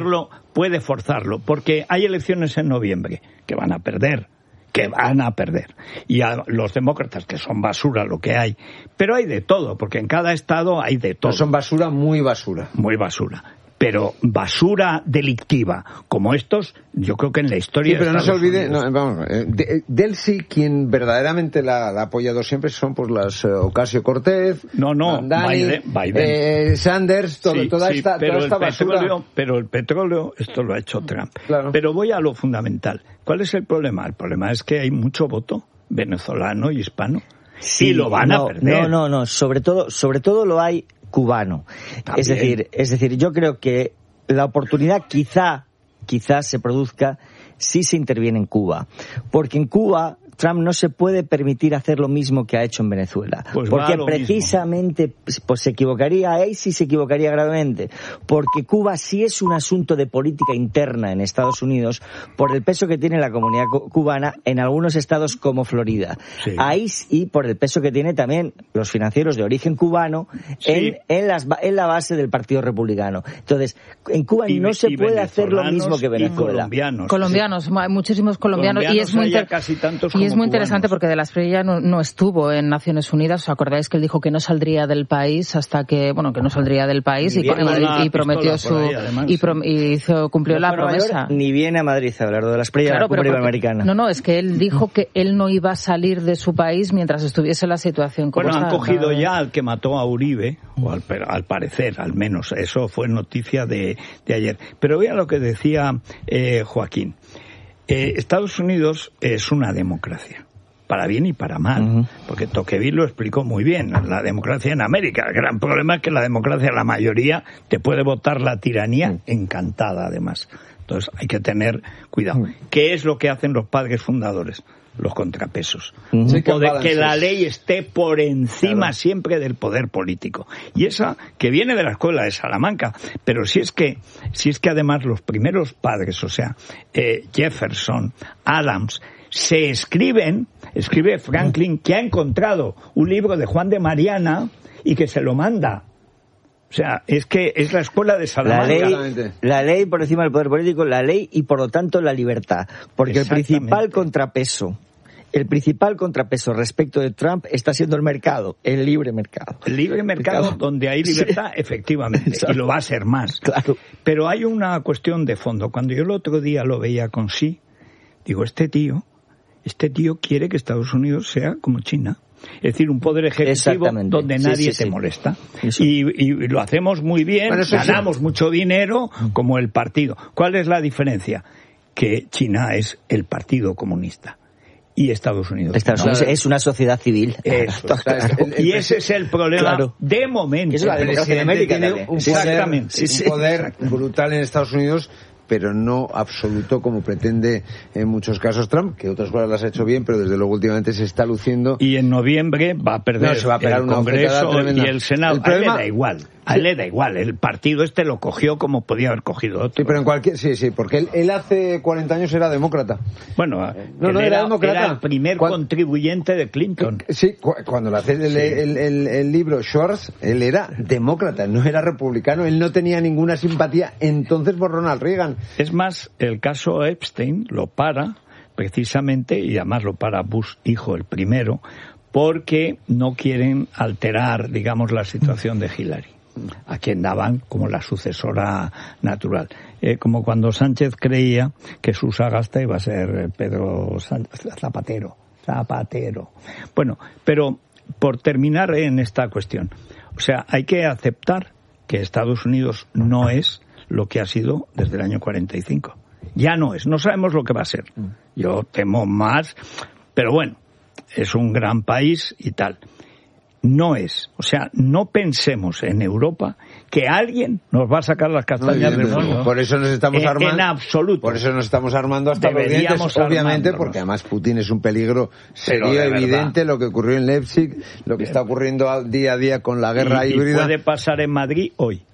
puede forzarlo, porque hay elecciones en noviembre que van a perder, que van a perder. Y a los demócratas, que son basura lo que hay, pero hay de todo, porque en cada estado hay de todo. No son basura, muy basura. Muy basura. Pero basura delictiva como estos, yo creo que en la historia... Sí, pero de no se Estados olvide, Unidos... no, vamos, eh, de, Delcy, quien verdaderamente la, la ha apoyado siempre son pues las eh, Ocasio-Cortez, no, no, Mandani, Biden, Biden. Eh, Sanders, todo, sí, toda, sí, esta, pero toda esta el basura. Petróleo, pero el petróleo, esto lo ha hecho Trump. Claro. Pero voy a lo fundamental. ¿Cuál es el problema? El problema es que hay mucho voto venezolano y hispano. Sí, y lo van no, a perder. No, no, no. Sobre todo, sobre todo lo hay cubano. También. Es decir, es decir, yo creo que la oportunidad quizá, quizás se produzca si se interviene en Cuba. Porque en Cuba Trump no se puede permitir hacer lo mismo que ha hecho en Venezuela. Pues porque precisamente pues se equivocaría, ahí sí se equivocaría gravemente. Porque Cuba sí es un asunto de política interna en Estados Unidos por el peso que tiene la comunidad cubana en algunos estados como Florida. Sí. Ahí y por el peso que tiene también los financieros de origen cubano sí. en, en, las, en la base del Partido Republicano. Entonces, en Cuba y, no se puede hacer lo mismo que Venezuela. Colombianos. Colombianos, sí. hay muchísimos colombianos, colombianos y es muy inter... casi tantos y es muy interesante cubanos. Porque De la Espriella no, no estuvo en Naciones Unidas. ¿Os acordáis que él dijo que no saldría del país hasta que, bueno, que no saldría del país y, y, y prometió su ahí, y, prom, y hizo, cumplió no la promesa? Ni viene a Madrid a hablar de la Espriella, claro, la cumbre iberoamericana. No, no, es que él dijo que él no iba a salir de su país mientras estuviese la situación como Bueno, está. han cogido ya al que mató a Uribe, o al, al parecer, al menos, eso fue noticia de, de ayer. Pero vean lo que decía eh, Joaquín. Eh, Estados Unidos es una democracia, para bien y para mal, uh-huh. porque Tocqueville lo explicó muy bien, la democracia en América. El gran problema es que la democracia, la mayoría, te puede votar la tiranía, uh-huh. encantada además. Entonces hay que tener cuidado. Uh-huh. ¿Qué es lo que hacen los padres fundadores? Los contrapesos. Uh-huh. Un poder, que la ley esté por encima claro. siempre del poder político. Y esa que viene de la escuela de Salamanca. Pero si es que, si es que además los primeros padres, o sea, eh, Jefferson, Adams, se escriben, escribe Franklin, que ha encontrado un libro de Juan de Mariana y que se lo manda. O sea, es que es la escuela de Salamanca. La ley, la ley por encima del poder político, la ley y por lo tanto la libertad. Porque el principal contrapeso, el principal contrapeso respecto de Trump está siendo el mercado, el libre mercado. El libre mercado, mercado. donde hay libertad, sí. efectivamente, Exacto. y lo va a ser más. Claro. Pero hay una cuestión de fondo. Cuando yo el otro día lo veía con sí, digo, este tío, este tío quiere que Estados Unidos sea como China. Es decir, un poder ejecutivo donde nadie sí, sí, te sí. molesta. Y, y lo hacemos muy bien, bueno, ganamos sí. mucho dinero como el partido. ¿Cuál es la diferencia? Que China es el Partido Comunista y Estados Unidos. Estados Unidos es una sociedad civil. Eso, claro. Y ese es el problema claro. de momento. Es la democracia de América. Tiene un poder, Exactamente. Un poder brutal en Estados Unidos, pero no absoluto como pretende en muchos casos Trump, que otras cosas las ha hecho bien, pero desde luego últimamente se está luciendo. Y en noviembre va a perder no, se va a pegar el una Congreso y el Senado. El problema, a él le da igual. A él le da igual. El partido este lo cogió como podía haber cogido otro. Sí, pero en cualquier, sí, sí, porque él, él hace cuarenta años era demócrata. Bueno, no, no, era, era demócrata. Era el primer Cuando, contribuyente de Clinton. Sí, cuando le hace el, sí. el, el, el libro Schwartz, él era demócrata, no era republicano. Él no tenía ninguna simpatía entonces por Ronald Reagan. Es más, el caso Epstein lo para precisamente, y además lo para Bush hijo el primero, porque no quieren alterar, digamos, la situación de Hillary, a quien daban como la sucesora natural. Eh, como cuando Sánchez creía que su sagasta iba a ser Pedro Sánchez, Zapatero. Zapatero. Bueno, pero por terminar en esta cuestión, o sea, hay que aceptar que Estados Unidos no es lo que ha sido desde el año cuarenta y cinco. Ya no es, no sabemos lo que va a ser. Yo temo más, pero bueno, es un gran país y tal. No es, o sea, no pensemos en Europa que alguien nos va a sacar las castañas del fuego. Por eso nos estamos en, armando. En absoluto. Por eso nos estamos armando hasta los dientes, obviamente, porque además Putin es un peligro serio, evidente, lo que ocurrió en Leipzig, lo que está ocurriendo día a día con la guerra y, híbrida. Y puede pasar en Madrid hoy.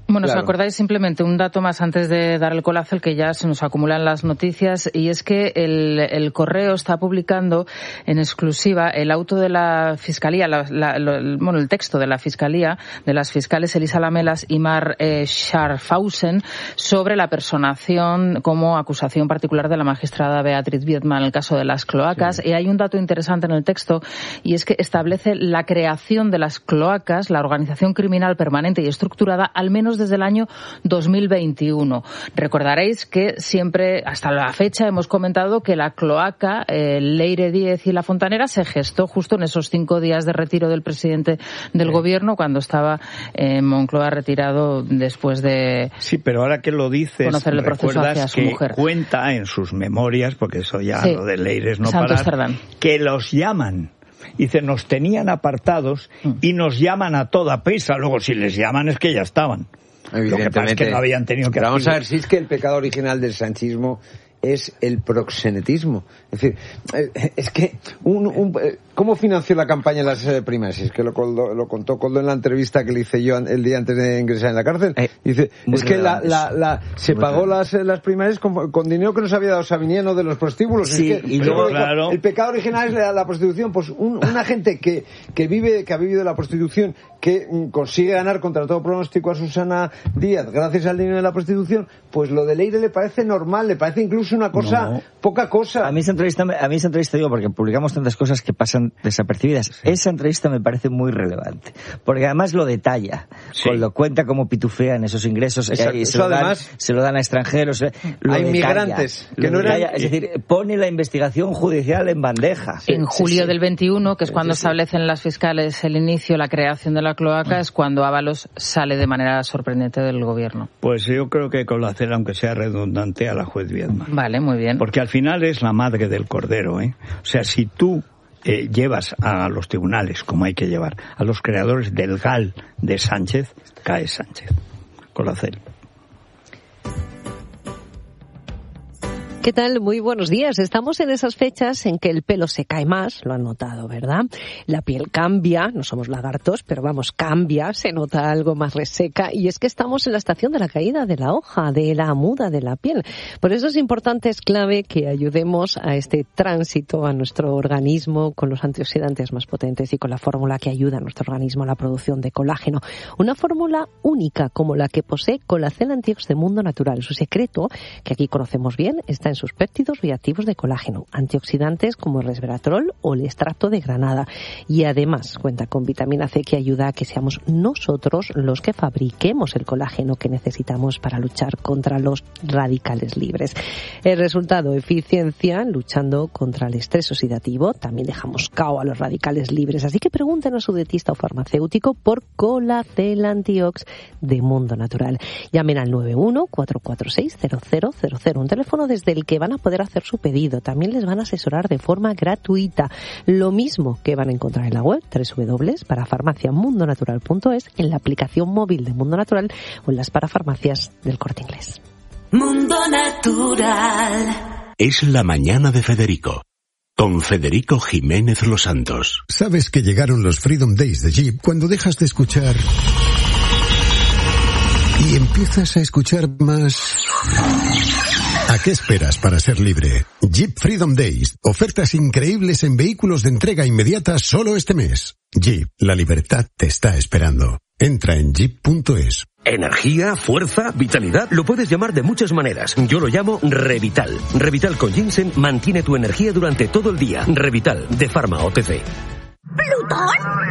Bueno, claro. ¿os acordáis simplemente un dato más antes de dar el colazo, el que ya se nos acumulan las noticias? Y es que el, el Correo está publicando en exclusiva el auto de la Fiscalía, la, la, lo, el, bueno, el texto de la Fiscalía, de las fiscales Elisa Lamelas y Mar eh, Scharfhausen, sobre la personación como acusación particular de la magistrada Beatriz Biedma en el caso de las cloacas. Sí. Y hay un dato interesante en el texto, y es que establece la creación de las cloacas, la organización criminal permanente y estructurada, al menos desde el año dos mil veintiuno. Recordaréis que siempre, hasta la fecha, hemos comentado que la cloaca, eh, Leire Díez y La Fontanera, se gestó justo en esos cinco días de retiro del presidente del sí. gobierno, cuando estaba en Moncloa retirado después de... Sí, pero ahora que lo dices, conocer el proceso hacia su que mujer. Cuenta en sus memorias, porque eso ya sí. lo de Leire es no Santos parar, Cerdán. Que los llaman. Dice, nos tenían apartados y nos llaman a toda prisa. Luego, si les llaman es que ya estaban. Lo que pasa es que no habían tenido que... Pero vamos a ver, si es que el pecado original del sanchismo es el proxenetismo. Es decir, es que un, un, ¿cómo financió la campaña en las primarias? Es que lo, lo contó Coldo en la entrevista que le hice yo el día antes de ingresar en la cárcel. Eh, Dice, es que la, la, la, se muy pagó las, las primarias con, con dinero que nos había dado Sabiniano de los prostíbulos. Sí, es que, y luego, claro. El pecado original es la, la prostitución. Pues un, una gente que, que vive, que ha vivido la prostitución, que mm, consigue ganar contra todo pronóstico a Susana Díaz gracias al dinero de la prostitución, pues lo de Leire le parece normal, le parece incluso una cosa, no. poca cosa. A mí esa entrevista, a mí esa entrevista digo, porque publicamos tantas cosas que pasan desapercibidas. Sí. Esa entrevista me parece muy relevante, porque además lo detalla, sí. lo cuenta como pitufean esos ingresos, Exacto. y se, Eso lo dan, además, se lo dan a extranjeros. Lo hay detalla, migrantes que no detalla, eran... Es decir, pone la investigación judicial en bandeja. En sí, julio sí, del veintiuno, que es cuando sí, sí. establecen las fiscales el inicio, la creación de la cloaca, es cuando Ábalos sale de manera sorprendente del gobierno. Pues yo creo que con la cera, aunque sea redundante, a la juez Biedma. Vale, muy bien. Porque al final es la madre del cordero, ¿eh? O sea, si tú eh, llevas a los tribunales, como hay que llevar, a los creadores del G A L de Sánchez, cae Sánchez. Con la cera. ¿Qué tal? Muy buenos días. Estamos en esas fechas en que el pelo se cae más, lo han notado, ¿verdad? La piel cambia, no somos lagartos, pero vamos, cambia, se nota algo más reseca, y es que estamos en la estación de la caída de la hoja, de la muda de la piel. Por eso es importante, es clave que ayudemos a este tránsito a nuestro organismo con los antioxidantes más potentes y con la fórmula que ayuda a nuestro organismo a la producción de colágeno. Una fórmula única como la que posee Colacel Antiox de Mundo Natural. Su secreto, que aquí conocemos bien, está en sus péptidos bioactivos de colágeno, antioxidantes como el resveratrol o el extracto de granada, y además cuenta con vitamina C que ayuda a que seamos nosotros los que fabriquemos el colágeno que necesitamos para luchar contra los radicales libres. El resultado, eficiencia luchando contra el estrés oxidativo, también dejamos cao a los radicales libres, así que pregunten a su dietista o farmacéutico por Colacel Antiox de Mundo Natural. Llamen al nueve uno cuatro cuatro seis cero cero cero cero, un teléfono desde el que van a poder hacer su pedido. También les van a asesorar de forma gratuita. Lo mismo que van a encontrar en la web doble u doble u doble u punto parafarmacia mundo natural punto es, en la aplicación móvil de Mundo Natural o en las parafarmacias del Corte Inglés. Mundo Natural. Es la mañana de Federico, con Federico Jiménez Los Santos. Sabes que llegaron los Freedom Days de Jeep cuando dejas de escuchar y empiezas a escuchar más. ¿A qué esperas para ser libre? Jeep Freedom Days. Ofertas increíbles en vehículos de entrega inmediata solo este mes. Jeep, la libertad te está esperando. Entra en jeep punto es. Energía, fuerza, vitalidad, lo puedes llamar de muchas maneras. Yo lo llamo Revital. Revital con ginseng mantiene tu energía durante todo el día. Revital, de Pharma O T C. ¿Plutón?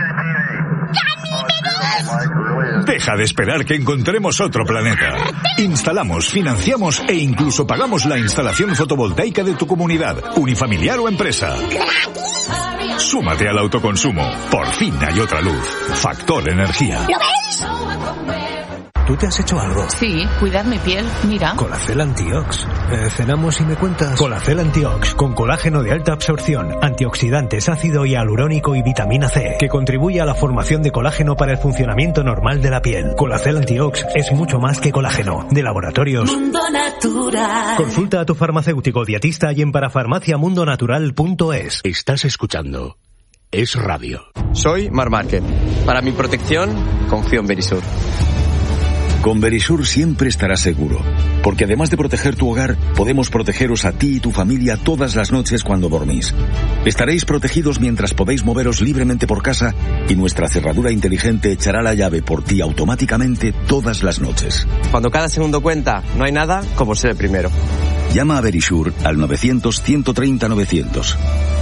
Deja de esperar que encontremos otro planeta. Instalamos, financiamos e incluso pagamos la instalación fotovoltaica de tu comunidad, unifamiliar o empresa. Súmate al autoconsumo. Por fin hay otra luz. Factor Energía. ¿Lo ves? ¿Tú te has hecho algo? Sí, cuidar mi piel, mira. Colacel Antiox. Eh, cenamos y me cuentas. Colacel Antiox, con colágeno de alta absorción, antioxidantes, ácido hialurónico y vitamina C, que contribuye a la formación de colágeno para el funcionamiento normal de la piel. Colacel Antiox es mucho más que colágeno. De Laboratorios Mundo Natural. Consulta a tu farmacéutico dietista y en parafarmacia mundo natural punto es. Estás escuchando Es Radio. Soy Mar Márquez. Para mi protección, confío en Verisur. Con Verisure siempre estarás seguro, porque además de proteger tu hogar, podemos protegeros a ti y tu familia todas las noches cuando dormís. Estaréis protegidos mientras podéis moveros libremente por casa y nuestra cerradura inteligente echará la llave por ti automáticamente todas las noches. Cuando cada segundo cuenta, no hay nada como ser el primero. Llama a Verisure al novecientos, ciento treinta, novecientos.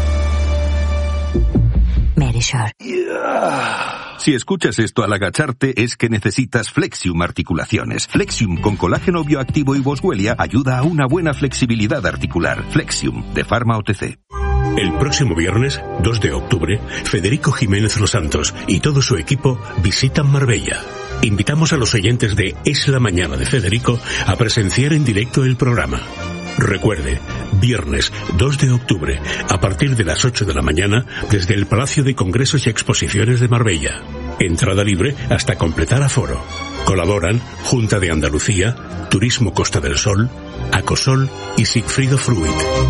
Verisure. Si escuchas esto al agacharte es que necesitas Flexium Articulaciones. Flexium con colágeno bioactivo y boswellia ayuda a una buena flexibilidad articular. Flexium, de Pharma O T C. El próximo viernes, dos de octubre, Federico Jiménez Los Santos y todo su equipo visitan Marbella. Invitamos a los oyentes de Es la Mañana de Federico a presenciar en directo el programa. Recuerde, viernes dos de octubre, a partir de las ocho de la mañana, desde el Palacio de Congresos y Exposiciones de Marbella. Entrada libre hasta completar aforo. Colaboran Junta de Andalucía, Turismo Costa del Sol, Acosol y Sigfrido Fruit.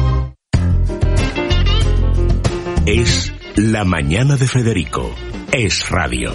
Es La Mañana de Federico. Es radio.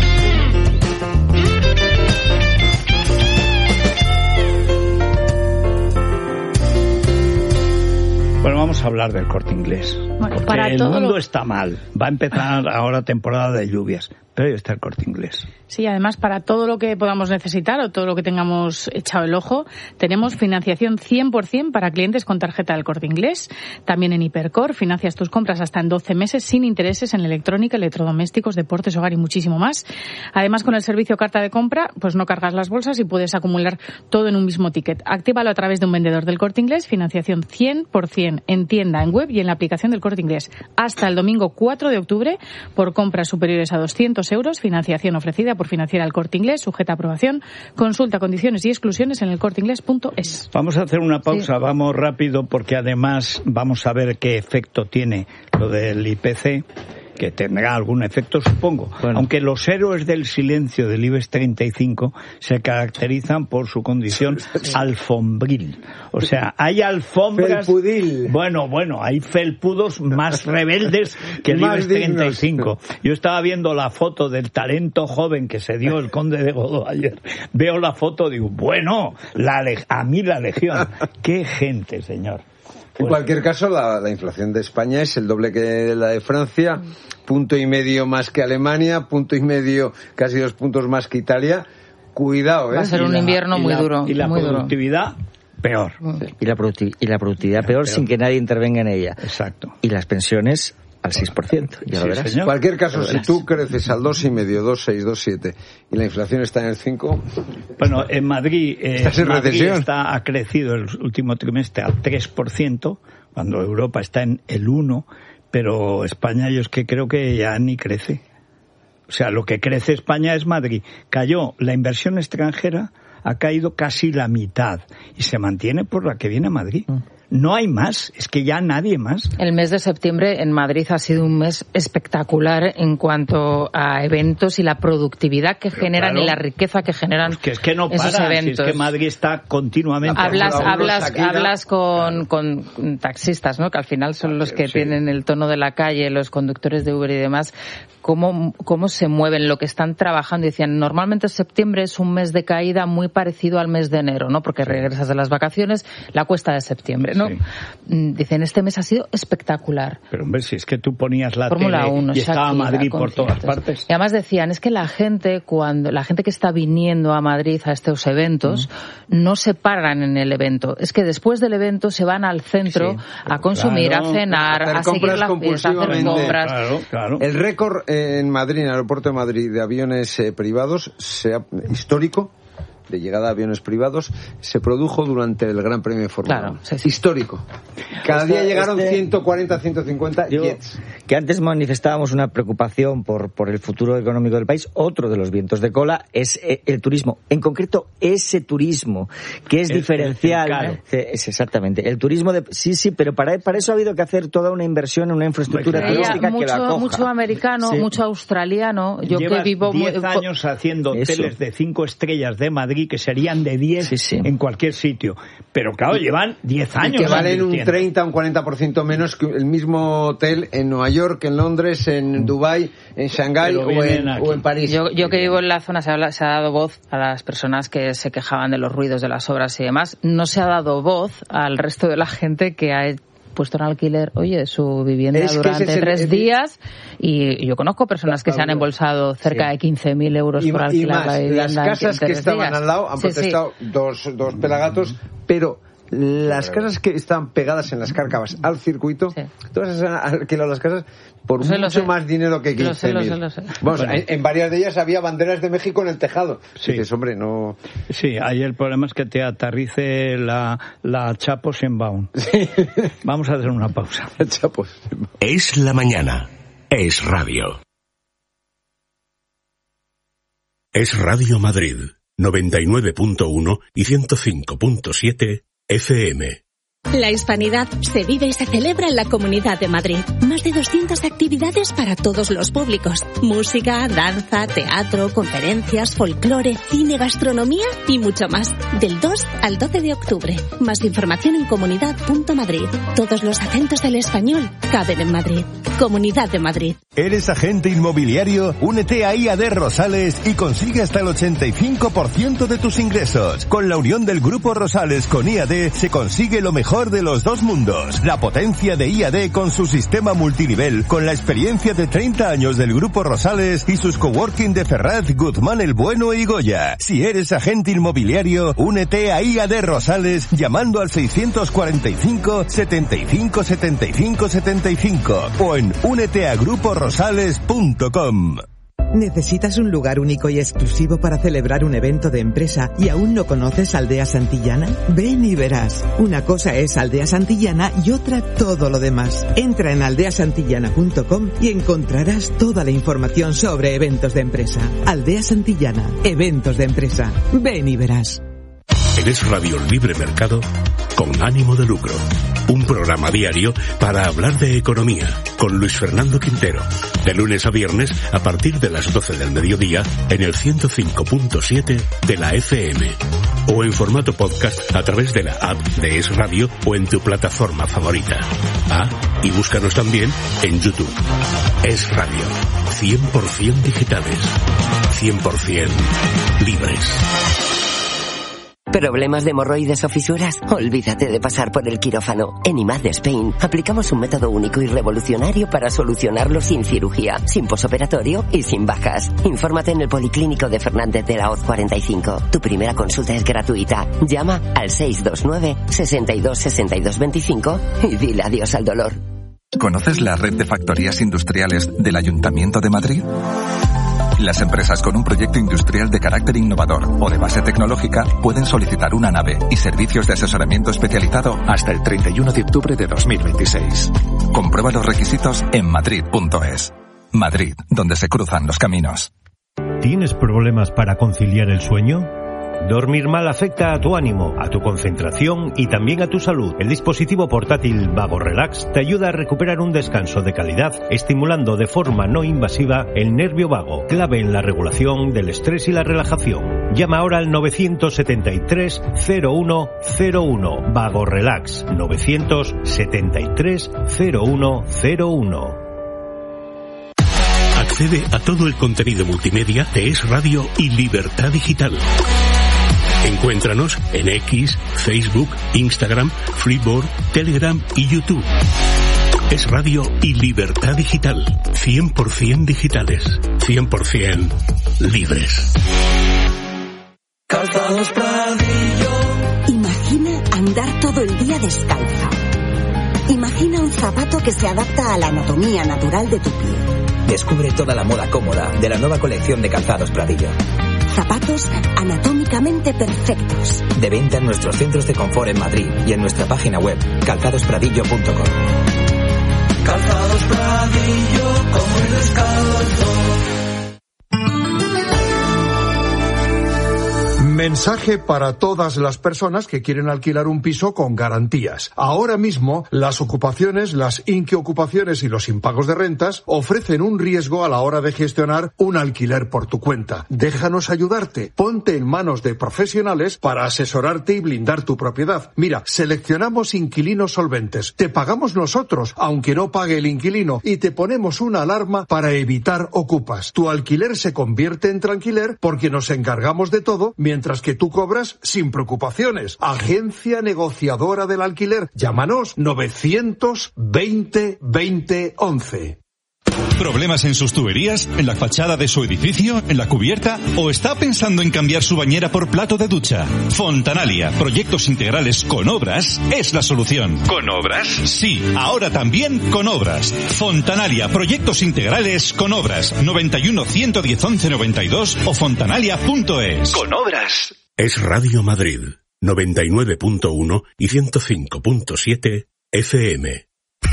Bueno, vamos a hablar del Corte Inglés. Bueno, porque para el todo mundo lo... está mal. Va a empezar ahora temporada de lluvias, pero ahí está el Corte Inglés. Sí, además, para todo lo que podamos necesitar o todo lo que tengamos echado el ojo, tenemos financiación cien por ciento para clientes con tarjeta del Corte Inglés. También en Hipercor financias tus compras hasta en doce meses sin intereses en electrónica, electrodomésticos, deportes, hogar y muchísimo más. Además, con el servicio carta de compra, pues no cargas las bolsas y puedes acumular todo en un mismo ticket. Actívalo a través de un vendedor del Corte Inglés, financiación cien por ciento en tienda, en web y en la aplicación del Corte Inglés. Hasta el domingo cuatro de octubre, por compras superiores a doscientos euros, financiación ofrecida por Financiera El Corte Inglés, sujeta a aprobación. Consulta condiciones y exclusiones en el corte inglés punto es. Vamos a hacer una pausa, sí. Vamos rápido, porque además vamos a ver qué efecto tiene lo del I P C, que tendrá algún efecto, supongo. Bueno. Aunque los héroes del silencio del IBEX treinta y cinco se caracterizan por su condición alfombril. O sea, hay alfombras... Felpudil. Bueno, bueno, hay felpudos más rebeldes que el IBEX treinta y cinco. Yo estaba viendo la foto del talento joven que se dio el Conde de Godó ayer. Veo la foto, digo, bueno, la le- a mí la legión. ¡Qué gente, señor! En cualquier caso, la, la inflación de España es el doble que la de Francia, punto y medio más que Alemania, punto y medio, casi dos puntos más que Italia. Cuidado, ¿eh? Va a ser un la, invierno muy la, duro. Y la muy productividad, duro. peor. Y la, producti- y la productividad peor, peor sin que nadie intervenga en ella. Exacto. Y las pensiones al seis por ciento, ya sí, lo verás. En cualquier caso, si tú creces al dos coma cinco, dos coma seis, dos coma siete y la inflación está en el cinco... Bueno, en Madrid, eh, ¿estás en Madrid recesión? está, ha crecido el último trimestre al tres por ciento, cuando Europa está en el uno por ciento, pero España yo es que creo que ya ni crece. O sea, lo que crece España es Madrid. Cayó la inversión extranjera, ha caído casi la mitad y se mantiene por la que viene a Madrid. No hay más, es que ya nadie más. El mes de septiembre en Madrid ha sido un mes espectacular en cuanto a eventos y la productividad que Pero generan claro, y la riqueza que generan pues que es que no esos para, eventos. Si es que Madrid está continuamente... Hablas, hablas, hablas con, con taxistas, ¿no? Que al final son los que sí. tienen el tono de la calle, los conductores de Uber y demás. Cómo, cómo se mueven, lo que están trabajando. Y decían, normalmente septiembre es un mes de caída muy parecido al mes de enero, ¿no? Porque regresas de las vacaciones, la cuesta de septiembre, ¿no? Sí. Dicen, este mes ha sido espectacular. Pero hombre, si es que tú ponías la Fórmula tele uno, y estaba Shakira, Madrid por todas partes. Y además decían, es que la gente, cuando la gente que está viniendo a Madrid a estos eventos, uh-huh. no se paran en el evento. Es que después del evento se van al centro sí, a consumir, claro, a cenar, a, a seguir la fiesta, a hacer compras. Claro, claro. El récord en Madrid, en el aeropuerto de Madrid, de aviones eh, privados, sea histórico, de llegada a aviones privados, se produjo durante el Gran Premio de Fórmula Claro, uno. sí, sí. Histórico. Cada este, día llegaron este, ciento cuarenta, ciento cincuenta digo, jets. Que antes manifestábamos una preocupación por, por el futuro económico del país. Otro de los vientos de cola es eh, el turismo. En concreto, ese turismo, que es, es diferencial. Es, es exactamente. El turismo de... Sí, sí, pero para, para eso ha habido que hacer toda una inversión en una infraestructura turística mucho, que la coja. Mucho americano, sí. mucho australiano. Yo Llevas que vivo... diez años haciendo eso. hoteles de cinco estrellas de Madrid que serían de diez sí, sí. en cualquier sitio. Pero claro, llevan diez años. Y que valen un treinta, un cuarenta por ciento menos que el mismo hotel en Nueva York York, en Londres, en Dubái, en Shanghái o en, o en París. Yo, yo que vivo en la zona, se ha, se ha dado voz a las personas que se quejaban de los ruidos de las obras y demás. No se ha dado voz al resto de la gente que ha puesto en alquiler, oye, su vivienda es durante el, tres el, días y yo conozco personas que se han embolsado cerca sí. de quince mil euros y, por alquilar y más, la vivienda. Las casas que estaban días. al lado han sí, protestado sí. Dos, dos pelagatos, pero las casas que están pegadas en las Cárcavas al circuito, sí. todas se han alquilado las casas por sé, mucho más dinero que quince mil. Vamos, bueno. en, en varias de ellas había banderas de México en el tejado. Sí. Dices, hombre, no... Sí, ahí el problema es que te aterrice la, la Chapo Shenbaum. Sí. Vamos a hacer una pausa. Chapo Es la mañana. Es radio. Es Radio Madrid, noventa y nueve punto uno y ciento cinco punto siete F M. La hispanidad se vive y se celebra en la Comunidad de Madrid. Más de doscientas actividades para todos los públicos. Música, danza, teatro, conferencias, folclore, cine, gastronomía y mucho más. Del dos al doce de octubre. Más información en comunidad punto madrid. Todos los acentos del español caben en Madrid. Comunidad de Madrid. ¿Eres agente inmobiliario? Únete a I A D Rosales y consigue hasta el ochenta y cinco por ciento de tus ingresos. Con la unión del Grupo Rosales con I A D se consigue lo mejor de los dos mundos. La potencia de I A D con su sistema multinivel, con la experiencia de treinta años del Grupo Rosales y sus coworking de Ferraz, Guzmán el Bueno y Goya. Si eres agente inmobiliario, únete a I A D Rosales llamando al seiscientos cuarenta y cinco, setenta y cinco, setenta y cinco, setenta y cinco o en únete a grupo rosales punto com. ¿Necesitas un lugar único y exclusivo para celebrar un evento de empresa y aún no conoces Aldea Santillana? Ven y verás. Una cosa es Aldea Santillana y otra todo lo demás. Entra en aldea santillana punto com y encontrarás toda la información sobre eventos de empresa. Aldea Santillana, eventos de empresa. Ven y verás. Eres Radio Libre Mercado con ánimo de lucro. Un programa diario para hablar de economía con Luis Fernando Quintero. De lunes a viernes a partir de las doce del mediodía en el ciento cinco punto siete de la F M. O en formato podcast a través de la app de Es Radio o en tu plataforma favorita. Ah, y búscanos también en YouTube. Es Radio. cien por ciento digitales. cien por ciento libres. ¿Problemas de hemorroides o fisuras? Olvídate de pasar por el quirófano. En I M A D Spain aplicamos un método único y revolucionario para solucionarlo sin cirugía, sin posoperatorio y sin bajas. Infórmate en el Policlínico de Fernández de la Hoz cuarenta y cinco. Tu primera consulta es gratuita. Llama al seis dos nueve, sesenta y dos, sesenta y dos veinticinco y dile adiós al dolor. ¿Conoces la red de factorías industriales del Ayuntamiento de Madrid? Las empresas con un proyecto industrial de carácter innovador o de base tecnológica pueden solicitar una nave y servicios de asesoramiento especializado hasta el treinta y uno de octubre de dos mil veintiséis. Comprueba los requisitos en madrid punto es. Madrid, donde se cruzan los caminos. ¿Tienes problemas para conciliar el sueño? Dormir mal afecta a tu ánimo, a tu concentración y también a tu salud. El dispositivo portátil Vago Relax te ayuda a recuperar un descanso de calidad, estimulando de forma no invasiva el nervio vago, clave en la regulación del estrés y la relajación. Llama ahora al novecientos setenta y tres, cero uno cero uno. Vago Relax, novecientos setenta y tres, cero uno cero uno. Accede a todo el contenido multimedia de Es Radio y Libertad Digital. Encuéntranos en X, Facebook, Instagram, Freeboard, Telegram y YouTube. Es Radio y Libertad Digital. cien por ciento digitales. cien por ciento libres. Calzados Pradillo. Imagina andar todo el día descalza. Imagina un zapato que se adapta a la anatomía natural de tu pie. Descubre toda la moda cómoda de la nueva colección de Calzados Pradillo. Zapatos anatómicamente perfectos. De venta en nuestros centros de confort en Madrid y en nuestra página web calzados pradillo punto com. Calzados Pradillo, como el descalzo. Mensaje para todas las personas que quieren alquilar un piso con garantías. Ahora mismo, las ocupaciones, las inquiocupaciones y los impagos de rentas ofrecen un riesgo a la hora de gestionar un alquiler por tu cuenta. Déjanos ayudarte. Ponte en manos de profesionales para asesorarte y blindar tu propiedad. Mira, seleccionamos inquilinos solventes. Te pagamos nosotros, aunque no pague el inquilino, y te ponemos una alarma para evitar ocupas. Tu alquiler se convierte en tranquiler porque nos encargamos de todo, mientras que tú cobras sin preocupaciones. Agencia negociadora del alquiler. Llámanos novecientos veinte veinte once. ¿Problemas en sus tuberías? ¿En la fachada de su edificio? ¿En la cubierta? ¿O está pensando en cambiar su bañera por plato de ducha? Fontanalia, proyectos integrales con obras, es la solución. ¿Con obras? Sí, ahora también con obras. Fontanalia, proyectos integrales con obras. noventa y uno, ciento diez, once, noventa y dos o fontanalia punto es. Con obras. Es Radio Madrid, noventa y nueve punto uno y ciento cinco punto siete F M.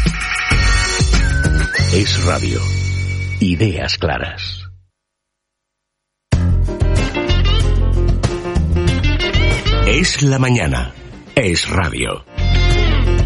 Es radio. Ideas claras. Es la mañana. Es radio.